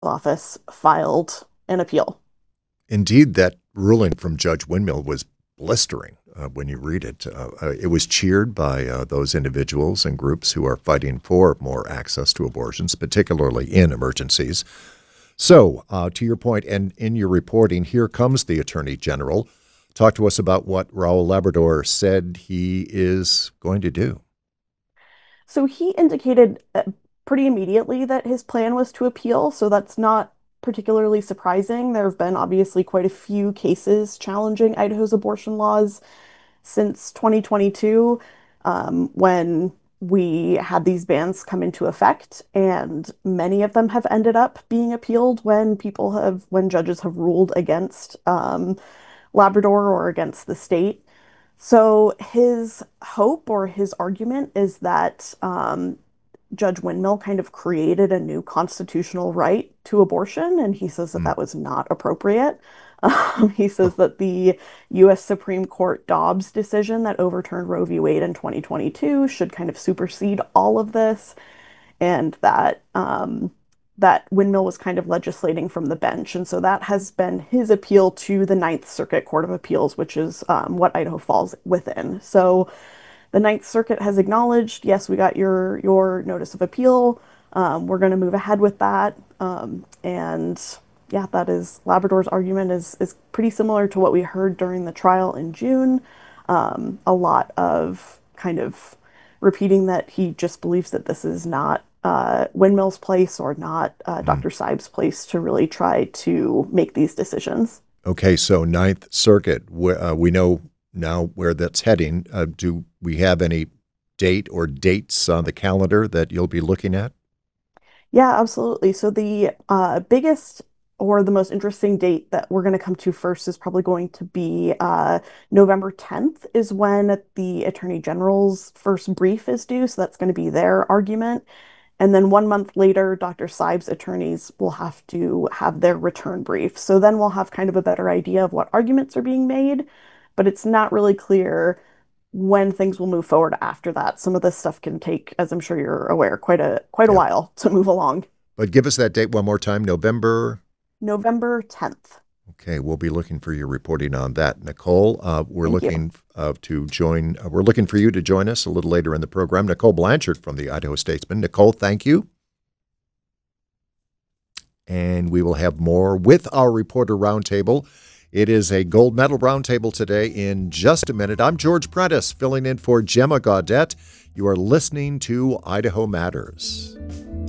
office filed an appeal. Indeed, that ruling from Judge Windmill was blistering when you read it. It was cheered by those individuals and groups who are fighting for more access to abortions, particularly in emergencies. So, to your point, and in your reporting, here comes the Attorney General. Talk to us about what Raul Labrador said he is going to do. So he indicated pretty immediately that his plan was to appeal, so that's not particularly surprising. There have been obviously quite a few cases challenging Idaho's abortion laws since 2022, when we had these bans come into effect, and many of them have ended up being appealed when judges have ruled against Labrador or against the state. So his hope or his argument is that Judge Windmill kind of created a new constitutional right to abortion, and he says that Hmm. that was not appropriate. He says that the U.S. Supreme Court Dobbs decision that overturned Roe v. Wade in 2022 should kind of supersede all of this, and that Windmill was kind of legislating from the bench. And so that has been his appeal to the Ninth Circuit Court of Appeals, which is what Idaho falls within. So the Ninth Circuit has acknowledged, yes, we got your notice of appeal. We're going to move ahead with that. And yeah, that is Labrador's argument is pretty similar to what we heard during the trial in June. A lot of kind of repeating that he just believes that this is not Windmill's place or not Hmm. Dr. Seib's place to really try to make these decisions. Okay, so Ninth Circuit, we know now where that's heading. Do we have any date or dates on the calendar that you'll be looking at? Yeah, absolutely. So the biggest or the most interesting date that we're going to come to first is probably going to be November 10th is when the Attorney General's first brief is due. So that's going to be their argument. And then 1 month later, Dr. Seib's attorneys will have to have their return brief. So then we'll have kind of a better idea of what arguments are being made, but it's not really clear when things will move forward after that. Some of this stuff can take, as I'm sure you're aware, quite a Yeah. while to move along. But give us that date one more time, November. November 10th. Okay, we'll be looking for your reporting on that, Nicole. Thank you. We're looking for you to join us a little later in the program. Nicole Blanchard from the Idaho Statesman. Nicole, thank you. And we will have more with our reporter roundtable. It is a gold medal roundtable today in just a minute. I'm George Prentice, filling in for Gemma Gaudette. You are listening to Idaho Matters.